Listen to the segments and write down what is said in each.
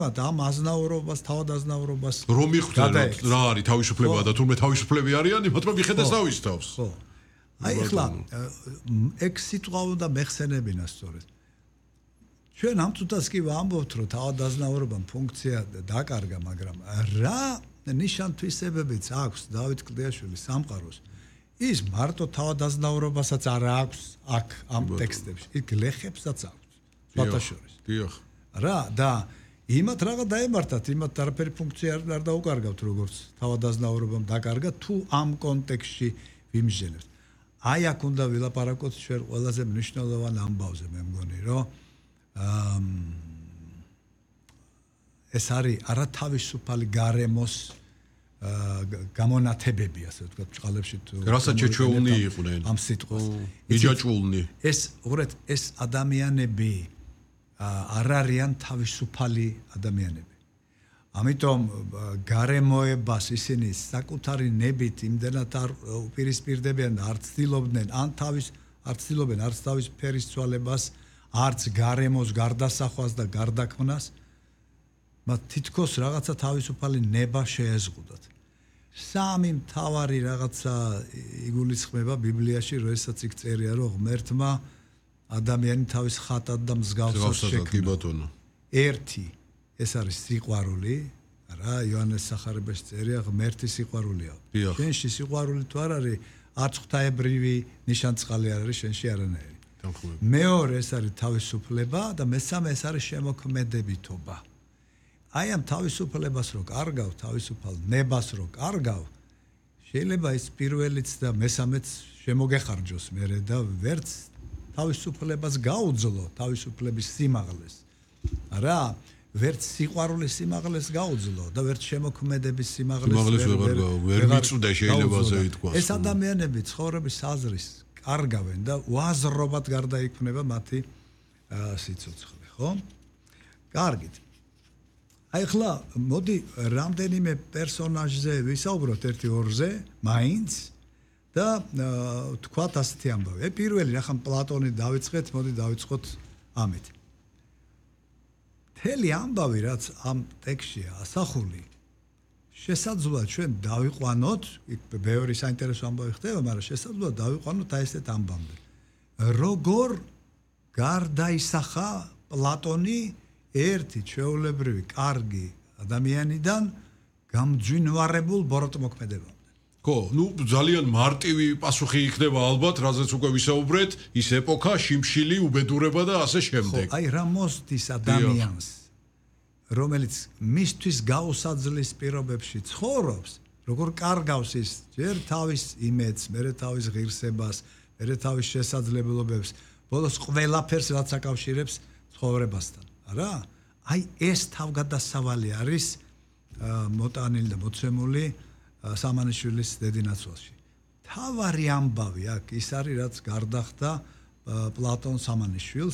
ამ აზნაურობას, თავადაზნაურობას რომ მიხვდეთ რა არის თავისუფლება და თურმე თავისუფლები არიან, იმათ რომ მიხედეს თავის თავს. ხო. აი ახლა ეგ სიტყვა უნდა მეხსენებინა სწორედ. ჩვენ ამ წუთას კი ვამბობთ, რომ თავადაზნაურობამ ფუნქცია დაკარგა, მაგრამ რა ნიშან-თვისებებიც აქვს დავით კლდიაშვილის სამყაროს, ის მარტო თავადაზნაურობასაც არ აქვს აქ ამ ტექსტებში, ის გლეხებსაც აქვს. ბატაშორის. დიახ. რა და იმათ რაღა დაემართათ, იმათ არაფერი ფუნქცია არ დაუკარგავთ, როგორც თავადაზნაურობამ დაკარგა, თუ ამ კონტექსტში ვიმსჯელებთ. აი აქ უნდა ვილაპარაკოთ ჩვენ ყველაზე მნიშვნელოვან ამბავზე, მე მგონი, რომ ეს არის არათავისუფალი გარემოს გამონათებები, ასე ვთქვათ, ჭყალებში თუ რასაც ჩეჩვეულნი იყვნენ ამ სიტყვას. იჯაჭვულნი. ეს ადამიანები არ არიან თავისუფალი ადამიანები. ამიტომ გარემოებას ისინი საკუთარი ნებით იმდენად არ უპირისპირდებიან და არ ცდილობდნენ არც თავის ფერის ცვალებას, არც გარემოს გარდასახვას და გარდაქმნას, მათ თითქოს რაღაცა თავისუფალი ნება შეეზღუდათ. სამი მთავარი რაღაცა იგულისხმება ბიბლიაში, როდესაც იქ წერია, რომ ღმერთმა ადამიანი თავის ხატად და მსგავსად შექმნა. ერთი ეს არის სიყვარული, რა იოანეს სახარებაში წერია, ღმერთი სიყვარულია. შენში სიყვარული თუ არ არის, არც ღვთაებრივი ნიშანწყალი არ არის შენში არანაირი. მეორე ეს არის თავისუფლება და მესამე ეს არის შემოქმედებითობა. აი ამ თავისუფლებას რო კარგავ, თავისუფალ ნებას რო კარგავ, შეიძლება ის პირველიც და მესამეც შემოგეხარჯოს მერე და ვერც თავისუფლებას გაუძლო, თავისუფლების სიმაღლეს. რა, ვერც სიყვარულის სიმაღლეს გაუძლო და ვერც შემოქმედების სიმაღლეს ვერ მიწვდა შეიძლება ასე ითქვას. ეს ადამიანები ცხოვრების აზრის კარგავენ და უაზრობად გარდაიქმნება მათი სიცოცხლე, ხო? კარგით. აი ახლა მოდი რამდენიმე პერსონაჟზე ვისაუბროთ ერთი-ორზე, მაინც და თქვათ ასეთი ამბავი. პირველი ახლა პლატონი დავიწყეთ, მოდი დავიწყოთ ამით. მთელი ამბავი, რაც ამ ტექსტშია ასახული, შესაძლოა ჩვენ დავიყვანოთ, იქ ბევრი საინტერესო ამბავი ხდება, მაგრამ შესაძლოა დავიყვანოთ აი ესეთ ამბამდე. როგორ გარდაისახა პლატონი ერთი ჩვეულებრივი კარგი ადამიანიდან გამძვინვარებულ ბოროტმოქმედებამდე. ხო, ძალიან მარტივი პასუხი იქნება ალბათ, რაზეც უკვე ვისაუბრეთ, ის ეპოქა, შიმშილი, უბედურება და ასე შემდეგ. ხო, აი რა მოსდის ადამიანს, რომელიც მისთვის გაუსაძლის პირობებში ცხოვრობს, როგორ კარგავს ის ჯერ თავის იმედს, მერე თავის ღირსებას, მერე თავის შესაძლებლობებს, ბოლოს ყველაფერს რაც აკავშირებს ცხოვრებასთან. რა? აი ეს თავგადასავალი არის მოტანილი და მოცემული სამანიშვილის დედინაცვალში. თავარი ამბავი აქ ის არის, რაც გარდახდა პლატონ სამანიშვილს.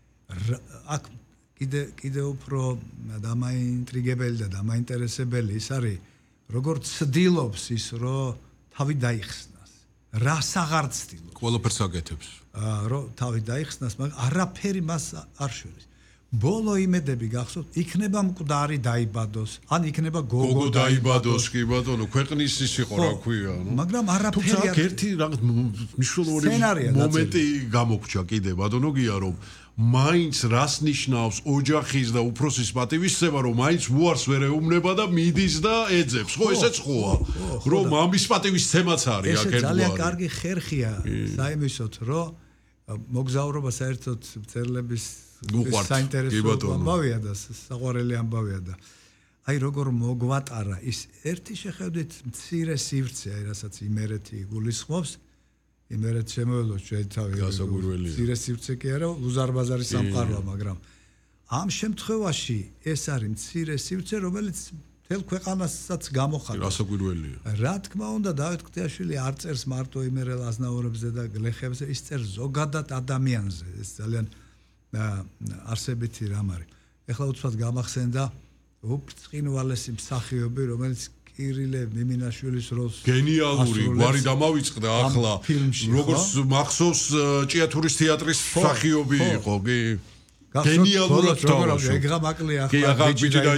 აქ კიდე უფრო დამაინტრიგებელი და დამაინტერესებელი ის არის, როგორც ცდილობს ის, რომ თავი დაიხსნას. რას აღარ ცდილობს? ყველაფერს აკეთებს. რომ თავი დაიხსნას, მაგრამ არაფერი მას არ შორის. ბოლო იმედები გახსოვთ, იქნება მკვდარი დაიბადოს, ან იქნება გოგო დაიბადოს, კი ბატონო, ქვეყნის ის იყო, რა ქვია, ნუ. მაგრამ არაფერი არ ერთი რაღაც მნიშვნელოვანი მომენტი გამოგჩა კიდე, ბატონო გია, რომ მაინც რას ნიშნავს ოჯახის და უფროსის პატივისცემა, რომ მაინც უარს ვერ ეუბნება და მიდის და ეძებს. ხო, ესეც ხოა. რომ მამის პატივისცემაც არის აქ ერთგვარი. ეს ძალიან კარგი ხერხია საიმისოთ, რომ მოგზაურობა საერთოდ მწერლების საინტერესო ამბავია და საყვარელი ამბავია და აი როგორ მოგვატარა ის ერთი შეხედვით მცირე სივრცე, აი რასაც იმერეთი იგულისხმობს, იმერეთ შემოველოს ჩვენ თავი მცირე სივრცე კი არა, ლუზარ-ბაზარის სამყაროა, მაგრამ ამ შემთხვევაში ეს არის მცირე სივრცე, რომელიც მთელ ქვეყანასაც გამოხატავს. გასაკვირველია. რა თქმა უნდა, დავით კვდიაშვილი არ წერს მარტო იმერელ აზნაურებზე და გლეხებზე, ის წერს ზოგადად ადამიანზე. ეს ძალიან არსებითი რამ არის. ეხლა უცბად გამახსენდა უბრწყინვალესი მსახიობი, რომელიც კირილე მიმინაშვილის როლს გენიალური, გვარი დამავიწყდა ახლა. როგორც მახსოვს ჭიათურის თეატრის მსახიობი იყო, კი. გენიალურად როგორ ეგრა მაკლია კი ახალ ბიჭი და